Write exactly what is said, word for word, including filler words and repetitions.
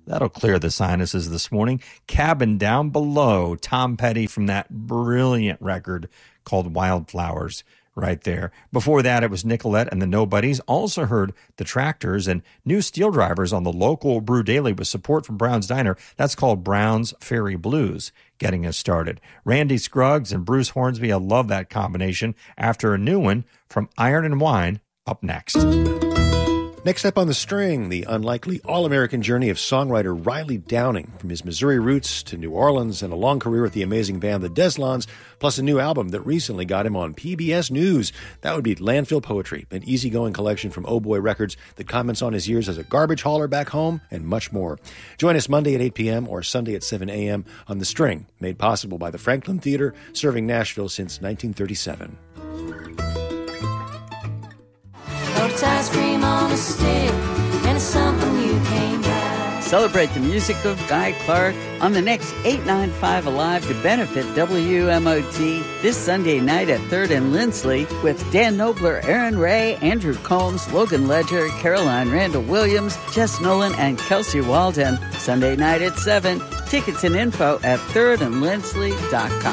That'll clear the sinuses this morning. Cabin Down Below, Tom Petty from that brilliant record called Wildflowers right there. Before that, it was Nicolette and the Nobodies. Also heard the Tractors and New Steel Drivers on the local Brew Daily with support from Brown's Diner. That's called Brown's Ferry Blues, getting us started. Randy Scruggs and Bruce Hornsby, I love that combination. After a new one from Iron and Wine, up next. Next up on the string, the unlikely all-American journey of songwriter Riley Downing, from his Missouri roots to New Orleans and a long career with the amazing band The Deslons, plus a new album that recently got him on P B S News. That would be Landfill Poetry, an easygoing collection from Oh Boy Records that comments on his years as a garbage hauler back home, and much more. Join us Monday at eight p.m. or Sunday at seven a.m. on The String, made possible by the Franklin Theater, serving Nashville since nineteen thirty-seven. Ice cream on a stick, and it's something you can't buy. Celebrate the music of Guy Clark on the next eight ninety-five Alive to benefit W M O T this Sunday night at third and Lindsley with Dan Knobler, Aaron Ray, Andrew Combs, Logan Ledger, Caroline Randall Williams, Jess Nolan, and Kelsey Walden. Sunday night at seven. Tickets and info at third and lindsley dot com.